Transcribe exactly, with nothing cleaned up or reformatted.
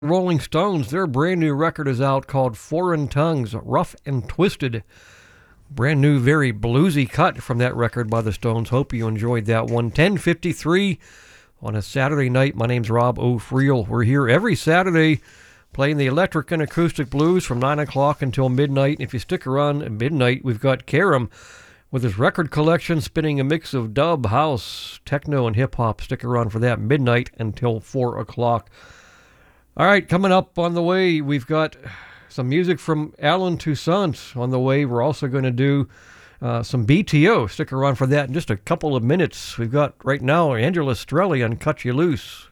Rolling Stones, their brand new record is out called Foreign Tongues, Rough and Twisted. Brand new, very bluesy cut from that record by the Stones. Hope you enjoyed that one. ten fifty-three on a Saturday night. My name's Rob O'Friel. We're here every Saturday playing the electric and acoustic blues from nine o'clock until midnight. If you stick around at midnight, we've got Karam with his record collection spinning a mix of dub, house, techno, and hip-hop. Stick around for that midnight until four o'clock. All right, coming up on the way, we've got some music from Alan Toussaint on the way. We're also going to do uh, some B T O. Stick around for that in just a couple of minutes. We've got right now Angela Strelli on Cut You Loose.